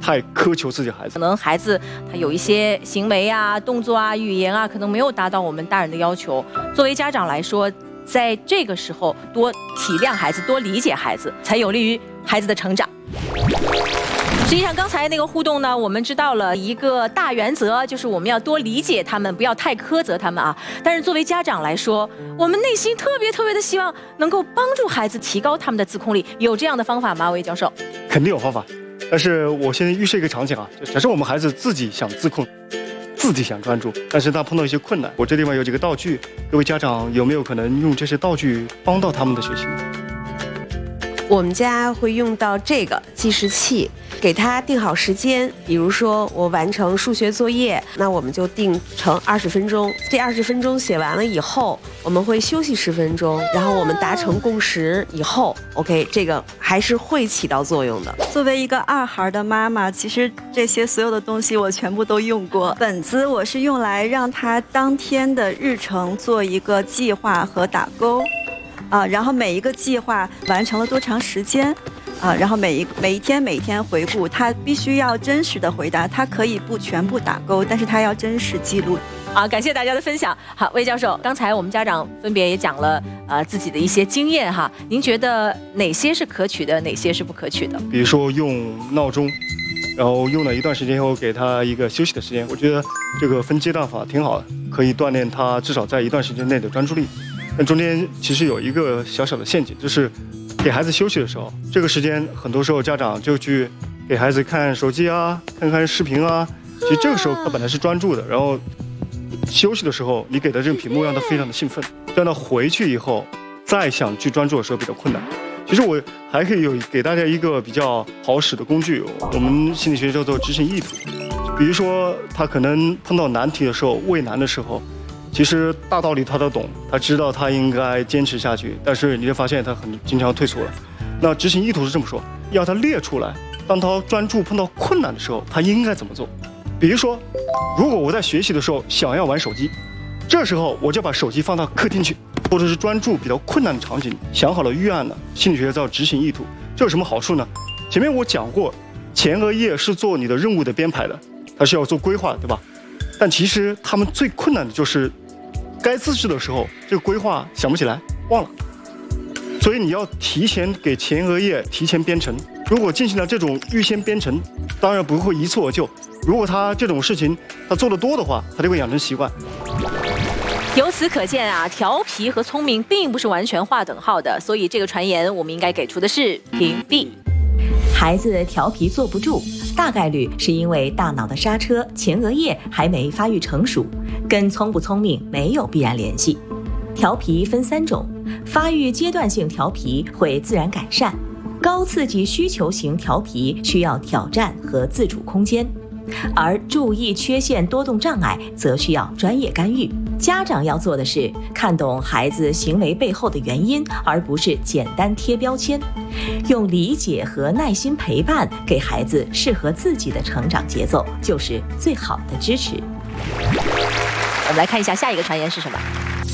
太苛求自己孩子。 可能孩子他有一些行为啊、动作啊、语言啊，可能没有达到我们大人的要求。作为家长来说，在这个时候多体谅孩子、多理解孩子，才有利于孩子的成长。实际上，刚才那个互动呢，我们知道了一个大原则，就是我们要多理解他们，不要太苛责他们啊。但是作为家长来说，我们内心特别的希望能够帮助孩子提高他们的自控力，有这样的方法吗？魏教授？ 肯定有方法，但是我现在预设一个场景啊，就假设我们孩子自己想自控，自己想专注，但是他碰到一些困难，我这地方有几个道具，各位家长有没有可能用这些道具帮到他们的学习呢？ 我们家会用到这个计时器，给他定好时间，比如说我完成数学作业，那我们就定成20分钟。这20分钟写完了以后，我们会休息10分钟，然后我们达成共识以后 ，OK， 这个还是会起到作用的。 作为一个2孩的妈妈，其实这些所有的东西我全部都用过。本子我是用来让他当天的日程做一个计划和打勾。然后每一个计划完成了多长时间，然后每一天回顾，他必须要真实的回答，他可以不全部打勾，但是他要真实记录。 好，感谢大家的分享。好，魏教授，刚才我们家长分别也讲了自己的一些经验哈，您觉得哪些是可取的，哪些是不可取的？ 比如说用闹钟，然后用了一段时间后给他一个休息的时间，我觉得这个分阶段法挺好的，可以锻炼他至少在一段时间内的专注力。但中间其实有一个小小的陷阱，就是给孩子休息的时候，这个时间很多时候家长就去给孩子看手机啊，看看视频啊。其实这个时候他本来是专注的，然后休息的时候你给的这个屏幕让他非常的兴奋，让他回去以后再想去专注的时候比较困难。其实我还可以给大家一个比较好使的工具，我们心理学叫做执行意图。比如说他可能碰到难题的时候，畏难的时候，其实大道理他都懂，他知道他应该坚持下去，但是你就发现他很经常退缩了。那执行意图是这么说，要他列出来，当他专注碰到困难的时候，他应该怎么做。比如说，如果我在学习的时候想要玩手机，这时候我就把手机放到客厅去，或者是专注比较困难的场景，想好了预案了，心理学叫执行意图。这有什么好处呢？前面我讲过，前额叶是做你的任务的编排的，它是要做规划的，对吧？但其实他们最困难的就是该自制的时候，这个规划想不起来，忘了。所以你要提前给前额叶提前编程。如果进行了这种预先编程，当然不会一蹴而就。如果他这种事情他做得多的话，他就会养成习惯。 由此可见啊，调皮和聪明并不是完全划等号的，所以这个传言我们应该给出的是屏蔽。 孩子调皮坐不住，大概率是因为大脑的刹车前额叶还没发育成熟，跟聪不聪明没有必然联系。调皮分3种，发育阶段性调皮会自然改善，高刺激需求型调皮需要挑战和自主空间，而注意缺陷多动障碍则需要专业干预。家长要做的是看懂孩子行为背后的原因，而不是简单贴标签，用理解和耐心陪伴，给孩子适合自己的成长节奏，就是最好的支持。 我们来看一下下一个传言是什么。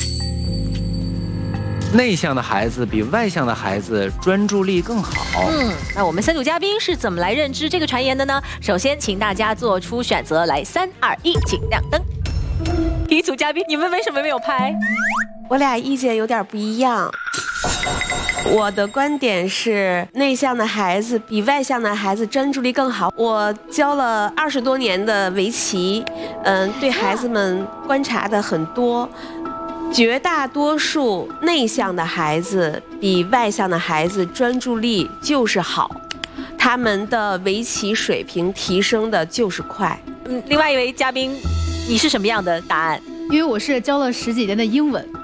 内向的孩子比外向的孩子专注力更好。 那我们3组嘉宾是怎么来认知这个传言的呢？首先，请大家做出选择，来，3、2、1，请亮灯。第一组嘉宾，你们为什么没有拍？ 我俩意见有点不一样。我的观点是，内向的孩子比外向的孩子专注力更好。我教了20多年的围棋，对孩子们观察的很多。绝大多数内向的孩子比外向的孩子专注力就是好，他们的围棋水平提升的就是快。 另外一位嘉宾，你是什么样的答案？ 因为我是教了10几年的英文，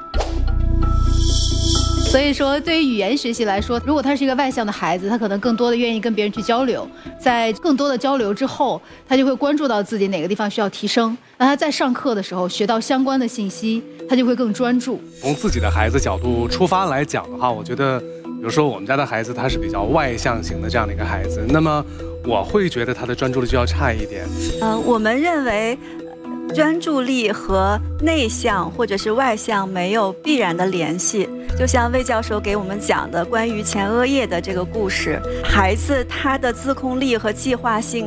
所以说对于语言学习来说，如果他是一个外向的孩子，他可能更多的愿意跟别人去交流，在更多的交流之后，他就会关注到自己哪个地方需要提升。那他在上课的时候学到相关的信息，他就会更专注。 从自己的孩子角度出发来讲的话，我觉得，比如说我们家的孩子他是比较外向型的这样的一个孩子，那么我会觉得他的专注力就要差一点。 我们认为专注力和内向或者是外向没有必然的联系。就像魏教授给我们讲的关于前额叶的这个故事，孩子他的自控力和计划性